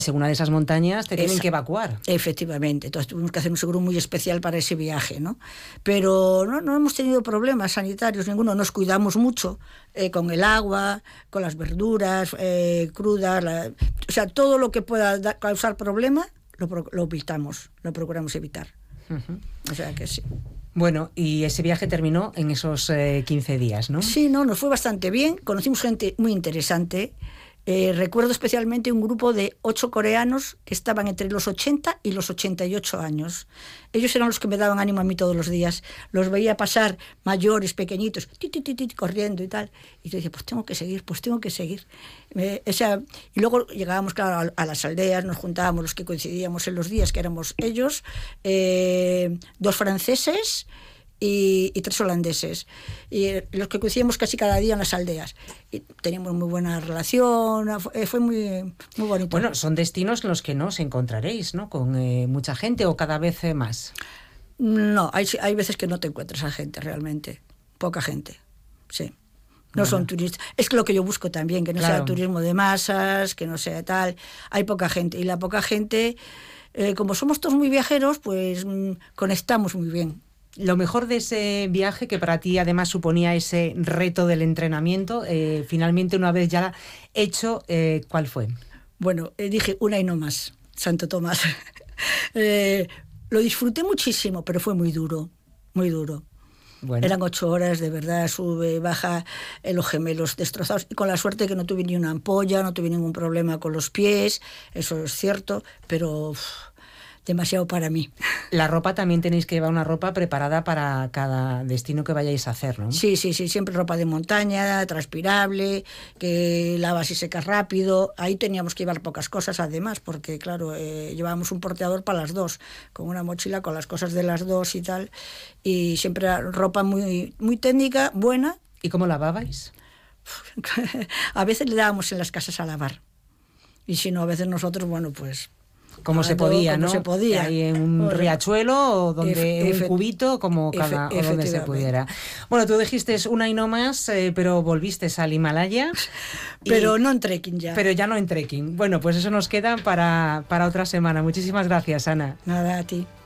En una de esas montañas te tienen que evacuar. Efectivamente, entonces tuvimos que hacer un seguro muy especial para ese viaje, ¿no? Pero no hemos tenido problemas sanitarios ninguno, nos cuidamos mucho con el agua, con las verduras crudas, o sea, todo lo que pueda causar problema lo evitamos, lo procuramos evitar. O sea que sí. Bueno, y ese viaje terminó en esos 15 días, ¿no? Sí, nos fue bastante bien, conocimos gente muy interesante. Recuerdo especialmente un grupo de 8 coreanos que estaban entre los 80 y los 88 años. Ellos eran los que me daban ánimo a mí todos los días. Los veía pasar mayores, pequeñitos, corriendo y tal. Y yo decía, pues tengo que seguir. Y luego llegábamos, claro, a las aldeas, nos juntábamos los que coincidíamos en los días, que éramos ellos, 2 franceses y 3 holandeses, y los que coincidíamos casi cada día en las aldeas, y teníamos muy buena relación, fue muy bonito. Bueno, son destinos en los que no os encontraréis, ¿no? Con mucha gente o cada vez más. No, hay veces que no te encuentras a gente realmente, poca gente, sí. No son turistas. Es lo que yo busco también, que no sea turismo de masas, que no sea tal. Hay poca gente, y la poca gente, como somos todos muy viajeros, pues conectamos muy bien. Lo mejor de ese viaje, que para ti además suponía ese reto del entrenamiento, finalmente una vez ya hecho, ¿cuál fue? Bueno, dije una y no más, Santo Tomás. Lo disfruté muchísimo, pero fue muy duro, muy duro. Bueno. Eran 8 horas, de verdad, sube, baja, los gemelos destrozados, y con la suerte que no tuve ni una ampolla, no tuve ningún problema con los pies, eso es cierto, pero demasiado para mí. La ropa también tenéis que llevar una ropa preparada para cada destino que vayáis a hacer, ¿no? Sí, siempre ropa de montaña, transpirable, que lavas y secas rápido. Ahí teníamos que llevar pocas cosas además, porque claro, llevábamos un porteador para las 2, con una mochila con las cosas de las 2 y tal, y siempre ropa muy, muy técnica, buena. ¿Y cómo lavabais? A veces le dábamos en las casas a lavar, y si no, a veces nosotros, bueno, pues como se podía, ¿no? Se podía. Ahí en un riachuelo o donde un cubito, como cada o donde se pudiera. Bueno, tú dijiste una y no más, pero volviste al Himalaya. Pero no en trekking ya. Pero ya no en trekking. Bueno, pues eso nos queda para otra semana. Muchísimas gracias, Ana. Nada, a ti.